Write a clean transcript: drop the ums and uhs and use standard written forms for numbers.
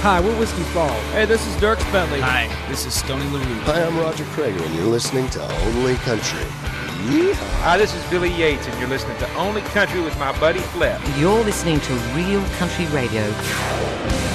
Hi, we're Whiskey Falls. Hey, this is Dirk Bentley. Hi, this is Stoney LaRue. Hi, I'm Roger Krager, and you're listening to Only Country. Yeehaw. Hi, this is Billy Yates, and you're listening to Only Country with my buddy Flip. You're listening to Real Country Radio.